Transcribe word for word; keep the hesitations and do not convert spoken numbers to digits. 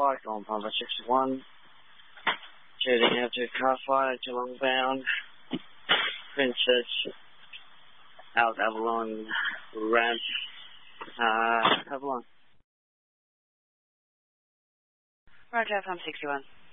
five, going Papa sixty-one. Shooting after car fire to long bound. Princess, out Avalon ramp. Uh, Avalon. Roger, Papa sixty-one.